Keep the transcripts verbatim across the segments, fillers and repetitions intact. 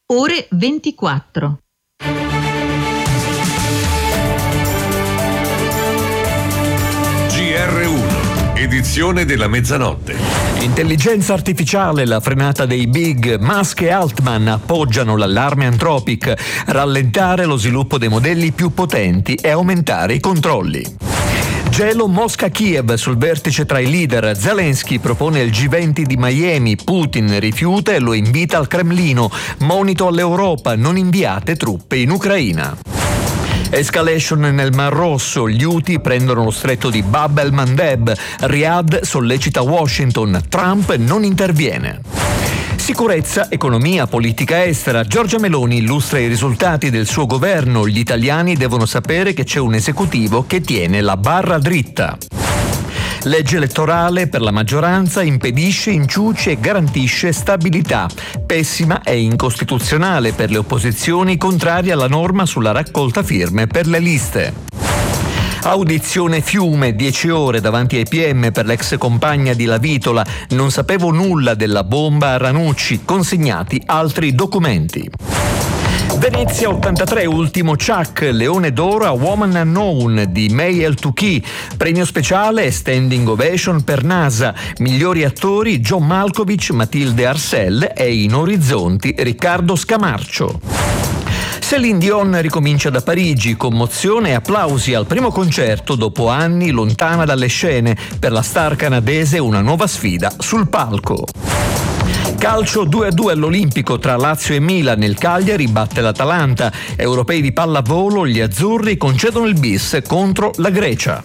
ore ventiquattro. G R uno, edizione della mezzanotte. Intelligenza artificiale, la frenata dei big. Musk e Altman appoggiano l'allarme Anthropic. Rallentare lo sviluppo dei modelli più potenti e aumentare i controlli. Gelo Mosca-Kiev sul vertice tra i leader. Zelensky propone il G venti di Miami. Putin rifiuta e lo invita al Cremlino. Monito all'Europa: non inviate truppe in Ucraina. Escalation nel Mar Rosso, gli Houthi prendono lo stretto di Bab el-Mandeb, Riyadh sollecita Washington, Trump non interviene. Sicurezza, economia, politica estera. Giorgia Meloni illustra i risultati del suo governo. Gli italiani devono sapere che c'è un esecutivo che tiene la barra dritta. Legge elettorale per la maggioranza impedisce inciuci e garantisce stabilità. Pessima e incostituzionale per le opposizioni contrarie alla norma sulla raccolta firme per le liste. Audizione Fiume, dieci ore davanti ai P M per l'ex compagna di Lavitola. Non sapevo nulla della bomba a Ranucci, consegnati altri documenti. Venezia ottantatré, ultimo Chuck, Leone d'Oro a Woman Unknown di May El-Touki, premio speciale e standing ovation per NASA, migliori attori John Malkovich, Matilde Arcel e in orizzonti Riccardo Scamarcio. Céline Dion ricomincia da Parigi, commozione e applausi al primo concerto dopo anni lontana dalle scene. Per la star canadese una nuova sfida sul palco. Calcio due a due all'Olimpico tra Lazio e Milan, il Cagliari batte l'Atalanta. Europei di pallavolo, gli azzurri concedono il bis contro la Grecia.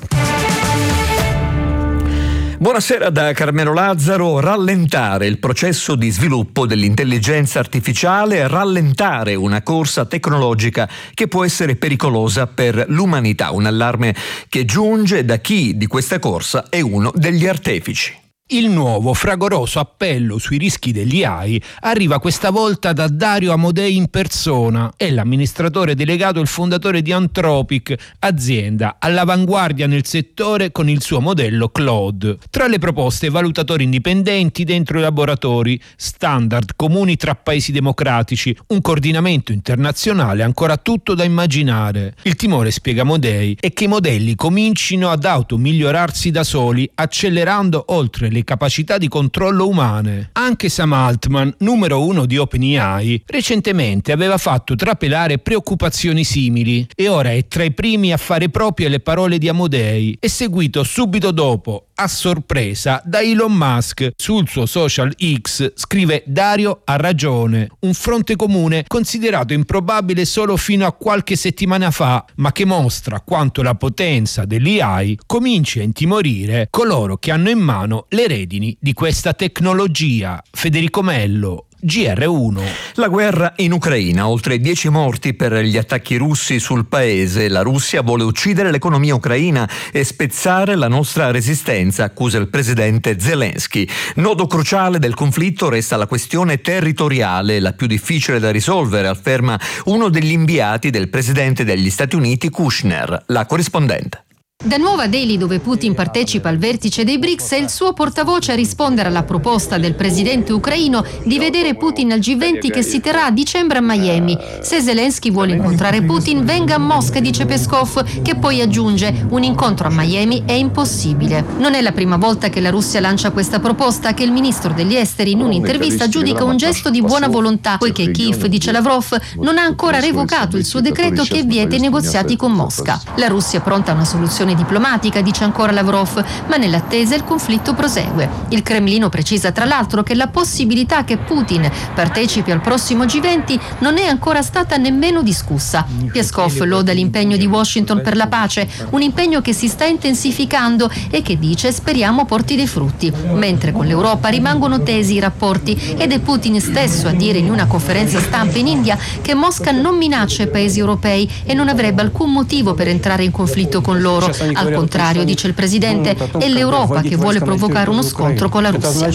Buonasera da Carmelo Lazzaro. Rallentare il processo di sviluppo dell'intelligenza artificiale, rallentare una corsa tecnologica che può essere pericolosa per l'umanità. Un allarme che giunge da chi di questa corsa è uno degli artefici. Il nuovo fragoroso appello sui rischi degli A I arriva questa volta da Dario Amodei in persona. È l'amministratore delegato e il fondatore di Anthropic, azienda all'avanguardia nel settore con il suo modello Claude. Tra le proposte, valutatori indipendenti dentro i laboratori, standard comuni tra paesi democratici, un coordinamento internazionale, ancora tutto da immaginare. Il timore, spiega Amodei, è che i modelli comincino ad automigliorarsi da soli, accelerando oltre le capacità di controllo umane. Anche Sam Altman, numero uno di OpenAI, recentemente aveva fatto trapelare preoccupazioni simili e ora è tra i primi a fare proprie le parole di Amodei e seguito subito dopo, a sorpresa, da Elon Musk. Sul suo social X scrive: Dario ha ragione, un fronte comune considerato improbabile solo fino a qualche settimana fa, ma che mostra quanto la potenza dell'A I cominci a intimorire coloro che hanno in mano le redini di questa tecnologia. Federico Mello, G R uno. La guerra in Ucraina, oltre dieci morti per gli attacchi russi sul paese. La Russia vuole uccidere l'economia ucraina e spezzare la nostra resistenza, accusa il presidente Zelensky. Nodo cruciale del conflitto resta la questione territoriale, la più difficile da risolvere, afferma uno degli inviati del presidente degli Stati Uniti, Kushner. La corrispondente. Da Nuova Delhi, dove Putin partecipa al vertice dei BRICS, è il suo portavoce a rispondere alla proposta del presidente ucraino di vedere Putin al G venti che si terrà a dicembre a Miami. Se Zelensky vuole incontrare Putin, venga a Mosca, dice Peskov, che poi aggiunge: un incontro a Miami è impossibile. Non è la prima volta che la Russia lancia questa proposta, che il ministro degli esteri in un'intervista giudica un gesto di buona volontà, poiché Kiev, dice Lavrov, non ha ancora revocato il suo decreto che vieta i negoziati con Mosca. La Russia è pronta a una soluzione diplomatica, dice ancora Lavrov, ma nell'attesa il conflitto prosegue. Il Cremlino precisa tra l'altro che la possibilità che Putin partecipi al prossimo G venti non è ancora stata nemmeno discussa. Peskov loda l'impegno di Washington per la pace, un impegno che si sta intensificando e che, dice, speriamo porti dei frutti, mentre con l'Europa rimangono tesi i rapporti ed è Putin stesso a dire in una conferenza stampa in India che Mosca non minaccia i paesi europei e non avrebbe alcun motivo per entrare in conflitto con loro. Al contrario, dice il presidente, è l'Europa che vuole provocare uno scontro con la Russia.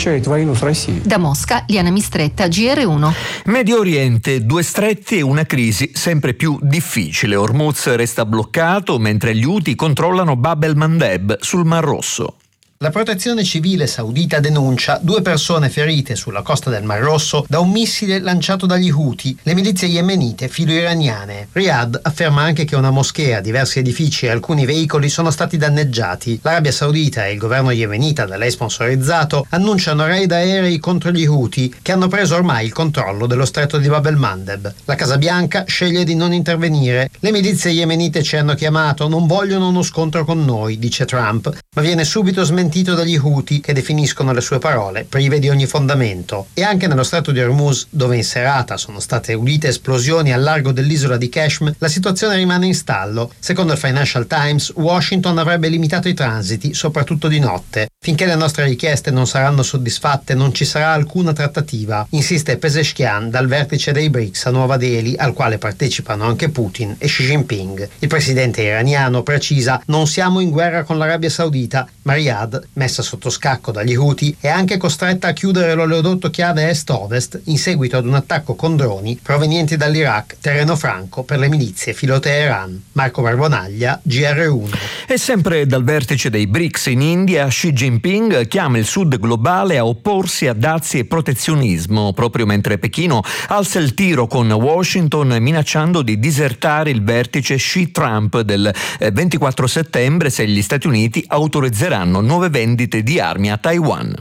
Da Mosca, Liana Mistretta, G R uno. Medio Oriente, due stretti e una crisi sempre più difficile. Hormuz resta bloccato mentre gli Houthi controllano Bab el-Mandeb sul Mar Rosso. La protezione civile saudita denuncia due persone ferite sulla costa del Mar Rosso da un missile lanciato dagli Houthi, le milizie yemenite filo-iraniane. Riyadh afferma anche che una moschea, diversi edifici e alcuni veicoli sono stati danneggiati. L'Arabia Saudita e il governo yemenita da lei sponsorizzato annunciano raid aerei contro gli Houthi, che hanno preso ormai il controllo dello stretto di Bab el-Mandeb. La Casa Bianca sceglie di non intervenire. Le milizie yemenite ci hanno chiamato, non vogliono uno scontro con noi, dice Trump, ma viene subito smentito dagli Houthi, che definiscono le sue parole prive di ogni fondamento. E anche nello stretto di Hormuz, dove in serata sono state udite esplosioni al largo dell'isola di Qashm, la situazione rimane in stallo. Secondo il Financial Times, Washington avrebbe limitato i transiti, soprattutto di notte. Finché le nostre richieste non saranno soddisfatte non ci sarà alcuna trattativa, insiste Pezeshkian dal vertice dei BRICS a Nuova Delhi, al quale partecipano anche Putin e Xi Jinping. Il presidente iraniano precisa: non siamo in guerra con l'Arabia Saudita, ma Riyadh, messa sotto scacco dagli Houthi, è anche costretta a chiudere l'oleodotto chiave est-ovest in seguito ad un attacco con droni provenienti dall'Iraq, terreno franco per le milizie filo-Teheran. Marco Barbonaglia, G R uno. E sempre dal vertice dei BRICS in India, Xi Jinping chiama il Sud globale a opporsi a dazi e protezionismo, proprio mentre Pechino alza il tiro con Washington minacciando di disertare il vertice Xi-Trump del ventiquattro settembre se gli Stati Uniti autorizzeranno nuove vendite di armi a Taiwan.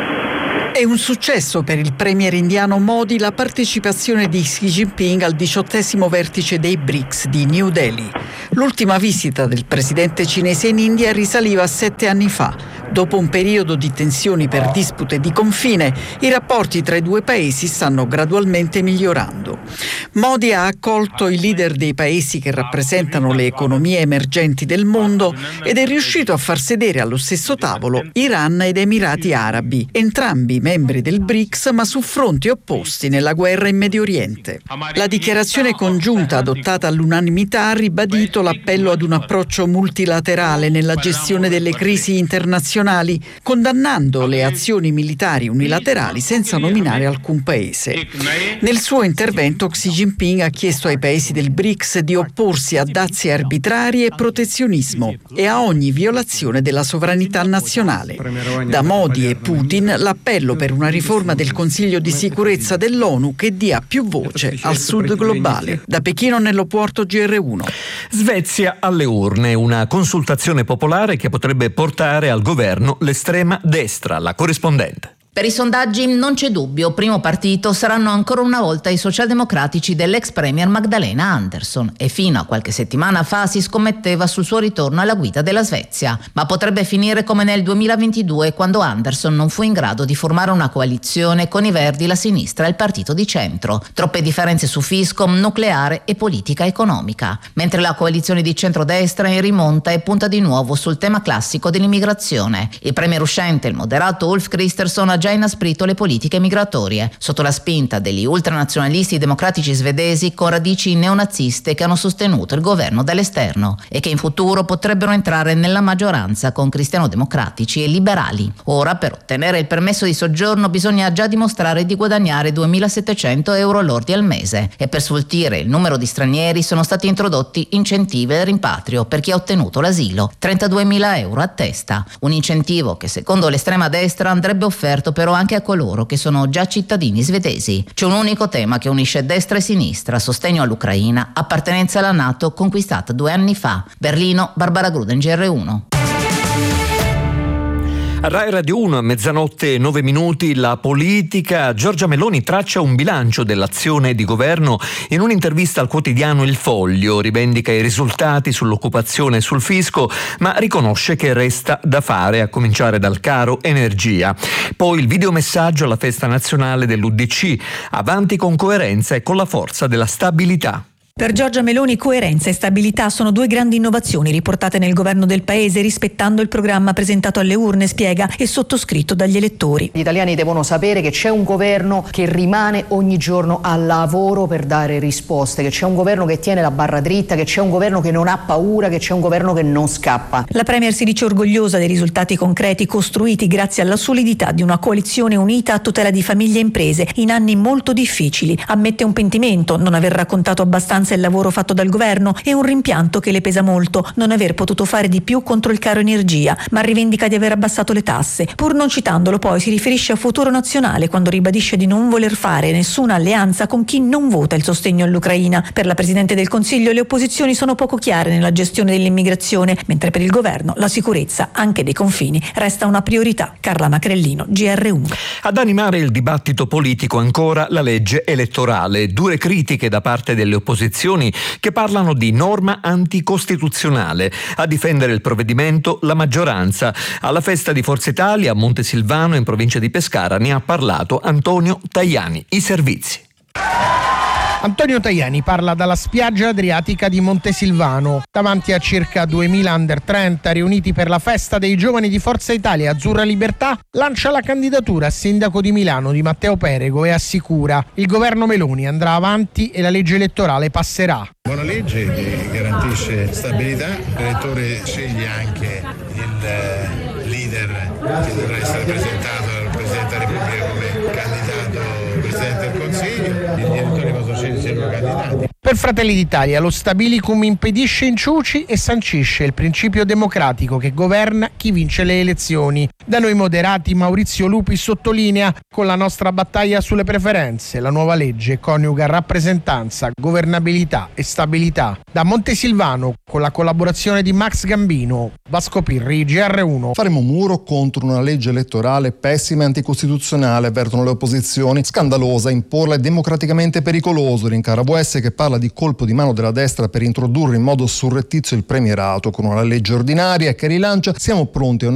È un successo per il premier indiano Modi la partecipazione di Xi Jinping al diciottesimo vertice dei BRICS di New Delhi. L'ultima visita del presidente cinese in India risaliva a sette anni fa. Dopo un periodo di tensioni per dispute di confine, i rapporti tra i due paesi stanno gradualmente migliorando. Modi ha accolto i leader dei paesi che rappresentano le economie emergenti del mondo ed è riuscito a far sedere allo stesso tavolo Iran ed Emirati Arabi, entrambi membri del BRICS ma su fronti opposti nella guerra in Medio Oriente. La dichiarazione congiunta adottata all'unanimità ha ribadito l'appello ad un approccio multilaterale nella gestione delle crisi internazionali, condannando le azioni militari unilaterali senza nominare alcun paese. Nel suo intervento Xi Jinping ha chiesto ai paesi del BRICS di opporsi a dazi arbitrari e protezionismo e a ogni violazione della sovranità nazionale. Da Modi e Putin l'appello per una riforma del Consiglio di sicurezza dell'ONU che dia più voce al Sud globale. Da Pechino, Nello Porto, G R uno. Svezia alle urne, una consultazione popolare che potrebbe portare al governo l'estrema destra. La corrispondente. Per i sondaggi non c'è dubbio, primo partito saranno ancora una volta i socialdemocratici dell'ex premier Magdalena Andersson e fino a qualche settimana fa si scommetteva sul suo ritorno alla guida della Svezia, ma potrebbe finire come nel duemilaventidue quando Andersson non fu in grado di formare una coalizione con i Verdi, la sinistra e il partito di centro. Troppe differenze su fisco, nucleare e politica economica, mentre la coalizione di centrodestra è in rimonta e punta di nuovo sul tema classico dell'immigrazione. Il premier uscente, il moderato Ulf Kristersson, ha già inasprito le politiche migratorie, sotto la spinta degli ultranazionalisti democratici svedesi con radici neonaziste che hanno sostenuto il governo dall'esterno e che in futuro potrebbero entrare nella maggioranza con cristiano-democratici e liberali. Ora, per ottenere il permesso di soggiorno bisogna già dimostrare di guadagnare duemilasettecento euro lordi al mese e per sfoltire il numero di stranieri sono stati introdotti incentivi al rimpatrio per chi ha ottenuto l'asilo, trentaduemila euro a testa, un incentivo che secondo l'estrema destra andrebbe offerto però anche a coloro che sono già cittadini svedesi. C'è un unico tema che unisce destra e sinistra: sostegno all'Ucraina, appartenenza alla NATO conquistata due anni fa. Berlino, Barbara Gruden, G R uno. Rai Radio uno, a mezzanotte nove minuti, la politica. Giorgia Meloni traccia un bilancio dell'azione di governo in un'intervista al quotidiano Il Foglio, rivendica i risultati sull'occupazione e sul fisco, ma riconosce che resta da fare, a cominciare dal caro energia. Poi il videomessaggio alla festa nazionale dell'U D C, avanti con coerenza e con la forza della stabilità. Per Giorgia Meloni coerenza e stabilità sono due grandi innovazioni riportate nel governo del paese, rispettando il programma presentato alle urne, spiega, e sottoscritto dagli elettori. Gli italiani devono sapere che c'è un governo che rimane ogni giorno al lavoro per dare risposte, che c'è un governo che tiene la barra dritta, che c'è un governo che non ha paura, che c'è un governo che non scappa. La Premier si dice orgogliosa dei risultati concreti costruiti grazie alla solidità di una coalizione unita a tutela di famiglie e imprese in anni molto difficili. Ammette un pentimento, non aver raccontato abbastanza speranza il lavoro fatto dal governo e un rimpianto che le pesa molto, non aver potuto fare di più contro il caro energia, ma rivendica di aver abbassato le tasse. Pur non citandolo poi si riferisce a Futuro Nazionale quando ribadisce di non voler fare nessuna alleanza con chi non vota il sostegno all'Ucraina. Per la Presidente del Consiglio le opposizioni sono poco chiare nella gestione dell'immigrazione, mentre per il governo la sicurezza anche dei confini resta una priorità. Carla Macrellino, G R uno. Ad animare il dibattito politico ancora la legge elettorale. Dure critiche da parte delle opposizioni che parlano di norma anticostituzionale. A difendere il provvedimento la maggioranza. Alla festa di Forza Italia a Montesilvano in provincia di Pescara ne ha parlato Antonio Tajani. I servizi. Antonio Tajani parla dalla spiaggia adriatica di Montesilvano, davanti a circa duemila under trenta riuniti per la festa dei giovani di Forza Italia Azzurra Libertà, lancia la candidatura a sindaco di Milano di Matteo Perego e assicura: il governo Meloni andrà avanti e la legge elettorale passerà. Buona legge che garantisce stabilità, l'elettore sceglie anche il leader che dovrà essere presentato dal Presidente della Repubblica come candidato Presidente del Consiglio, gli elettori possono scegliere i loro candidati. Per Fratelli d'Italia lo stabilicum impedisce inciuci e sancisce il principio democratico che governa chi vince le elezioni. Da noi moderati Maurizio Lupi sottolinea: con la nostra battaglia sulle preferenze la nuova legge coniuga rappresentanza, governabilità e stabilità. Da Montesilvano, con la collaborazione di Max Gambino, Vasco Pirri, G R uno. Faremo muro contro una legge elettorale pessima e anticostituzionale, avvertono le opposizioni. Scandalosa, imporla è democraticamente pericoloso, rincara V S che parla di colpo di mano della destra per introdurre in modo surrettizio il premierato con una legge ordinaria che rilancia: siamo pronti a una